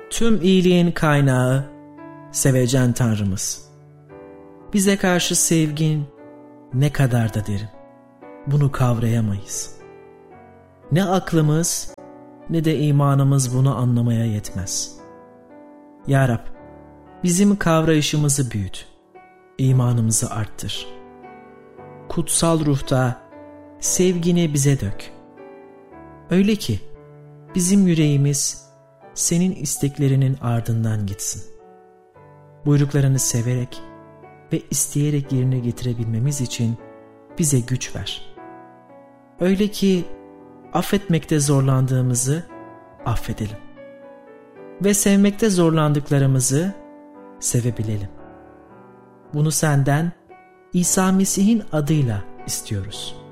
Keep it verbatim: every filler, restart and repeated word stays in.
tüm iyiliğin kaynağı, sevecen Tanrımız. Bize karşı sevgin ne kadar da derin. Bunu kavrayamayız. Ne aklımız ne de imanımız bunu anlamaya yetmez. Ya Rab, bizim kavrayışımızı büyüt, imanımızı arttır. Kutsal ruhta sevgini bize dök. Öyle ki bizim yüreğimiz senin isteklerinin ardından gitsin. Buyruklarını severek ve isteyerek yerine getirebilmemiz için bize güç ver. Öyle ki affetmekte zorlandığımızı affedelim ve sevmekte zorlandıklarımızı sevebilelim. Bunu senden İsa Mesih'in adıyla istiyoruz.